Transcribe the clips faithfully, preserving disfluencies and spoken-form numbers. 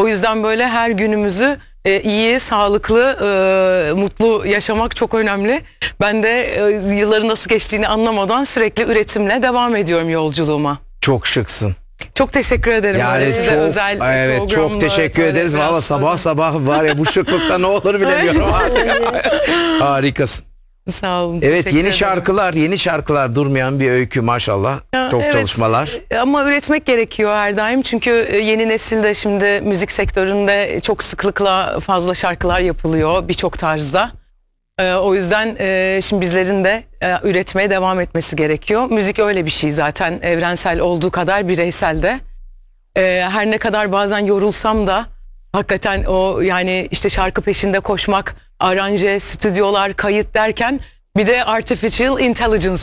O yüzden böyle her günümüzü e, iyi, sağlıklı, e, mutlu yaşamak çok önemli. Ben de e, yılların nasıl geçtiğini anlamadan sürekli üretimle devam ediyorum yolculuğuma. Çok şıksın. Çok teşekkür ederim. Yani size çok, özel evet çok teşekkür ederiz. Valla sabah sabah var ya bu şıklıkta ne olur bilemiyorum. Harikasın. Sağ olun. Evet, yeni ederim. şarkılar, yeni şarkılar, durmayan bir öykü maşallah. Ya, çok evet, çalışmalar. Ama üretmek gerekiyor her daim. Çünkü yeni nesilde şimdi müzik sektöründe çok sıklıkla fazla şarkılar yapılıyor birçok tarzda. Ee, o yüzden e, şimdi bizlerin de e, üretmeye devam etmesi gerekiyor. Müzik öyle bir şey zaten, evrensel olduğu kadar bireysel de. Ee, her ne kadar bazen yorulsam da hakikaten o yani işte şarkı peşinde koşmak, aranje, stüdyolar, kayıt derken bir de artificial intelligence,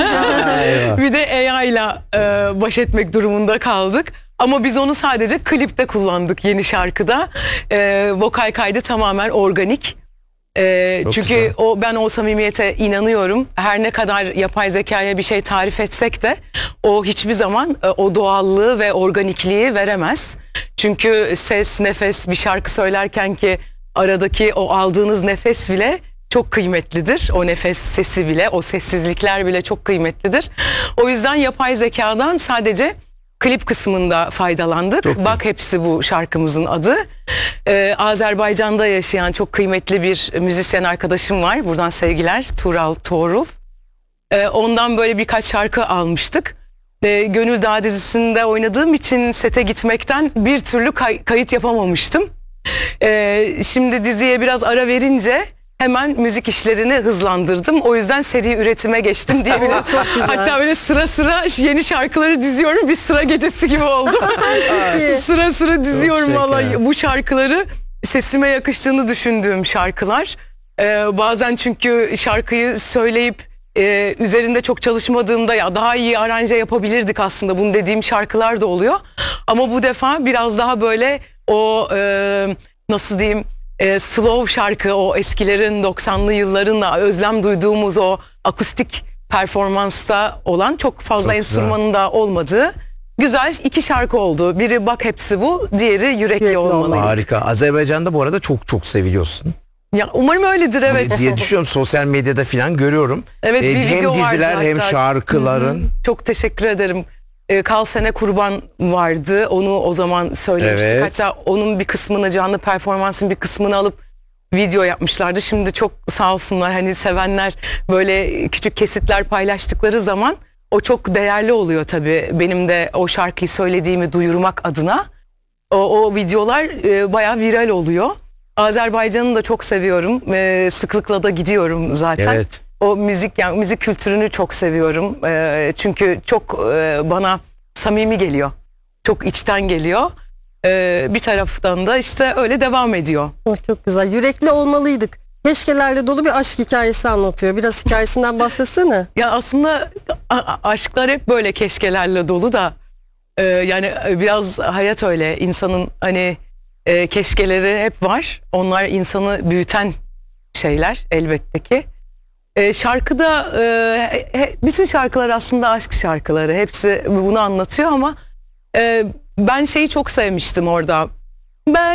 bir de A I ile e, baş etmek durumunda kaldık. Ama biz onu sadece klipte kullandık yeni şarkıda. E, vokal kaydı tamamen organik. E, çünkü güzel. o ben o samimiyete inanıyorum. Her ne kadar yapay zekaya bir şey tarif etsek de o hiçbir zaman e, o doğallığı ve organikliği veremez. Çünkü ses, nefes, bir şarkı söylerken ki aradaki o aldığınız nefes bile çok kıymetlidir. O nefes sesi bile, o sessizlikler bile çok kıymetlidir. O yüzden yapay zekadan sadece klip kısmında faydalandık. Çok Bak hepsi bu şarkımızın adı. Ee, Azerbaycan'da yaşayan çok kıymetli bir müzisyen arkadaşım var. Buradan sevgiler. Tural Tuğrul. Ee, ondan böyle birkaç şarkı almıştık. Ee, Gönül Dağı dizisinde oynadığım için sete gitmekten bir türlü kay- kayıt yapamamıştım. Ee, şimdi diziye biraz ara verince hemen müzik işlerini hızlandırdım. O yüzden seri üretime geçtim diyebilirim. Çok güzel. Hatta öyle sıra sıra yeni şarkıları diziyorum. Bir sıra gecesi gibi oldu. sıra sıra diziyorum vallahi bu şarkıları. Sesime yakıştığını düşündüğüm şarkılar. Ee, bazen çünkü şarkıyı söyleyip e, üzerinde çok çalışmadığımda ya daha iyi aranje yapabilirdik aslında. Bunu dediğim şarkılar da oluyor. Ama bu defa biraz daha böyle o e, nasıl diyeyim, E, slow şarkı, o eskilerin doksanlı yıllarınla özlem duyduğumuz o akustik performansta olan çok fazla Çok enstrümanın da olmadığı güzel iki şarkı oldu. Biri Bak Hepsi Bu, diğeri Yürekli, Yürekli Olmalıyız. Harika. Azerbaycan'da bu arada çok çok seviliyorsun. Ya umarım öyledir, evet. diye düşünüyorum, sosyal medyada falan görüyorum. Evet, bir Ee, hem video vardı diziler hem hatta. şarkıların. Hı hı. Çok teşekkür ederim. Ee, Kal Sene Kurban vardı. Onu o zaman söylemiştik. Evet. Hatta onun bir kısmını, canlı performansın bir kısmını alıp video yapmışlardı. Şimdi çok sağ olsunlar, hani sevenler böyle küçük kesitler paylaştıkları zaman o çok değerli oluyor tabii. Benim de o şarkıyı söylediğimi duyurmak adına o, o videolar e, bayağı viral oluyor. Azerbaycan'ı da çok seviyorum. E, sıklıkla da gidiyorum zaten. Evet. O müzik, yani müzik kültürünü çok seviyorum. E, çünkü çok e, bana samimi geliyor. Çok içten geliyor. E, bir taraftan da işte öyle devam ediyor. Oh, çok güzel. Yürekli olmalıydık. Keşkelerle dolu bir aşk hikayesi anlatıyor. Biraz hikayesinden bahsetsene. Ya aslında a- a- aşklar hep böyle keşkelerle dolu da e, yani biraz hayat öyle. İnsanın hani e, keşkeleri hep var. Onlar insanı büyüten şeyler elbette ki. E, şarkıda e, he, bütün şarkılar aslında aşk şarkıları. Hepsi bunu anlatıyor ama e, ben şeyi çok sevmiştim orada. Ben